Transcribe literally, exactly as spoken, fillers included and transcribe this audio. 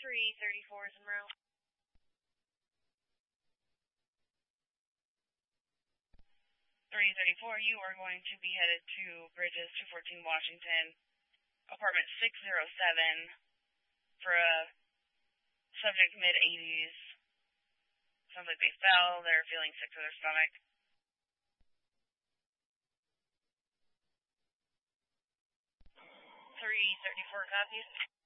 three thirty-four is en route. three thirty-four, you are going to be headed to Bridges two fourteen Washington, apartment six oh seven, for a subject mid eighties. Sounds like they fell, they're feeling sick to their stomach. three thirty-four copies.